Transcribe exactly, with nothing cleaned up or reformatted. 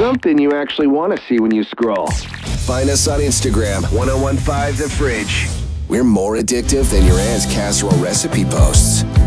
something you actually want to see when you scroll. Find us on Instagram, ten fifteen The Fridge. We're more addictive than your aunt's casserole recipe posts.